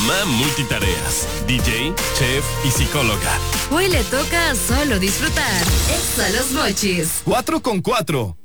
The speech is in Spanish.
mamá multitareas, DJ, chef y psicóloga. Hoy le toca solo disfrutar. Exa Los Mochis. 4 con 4.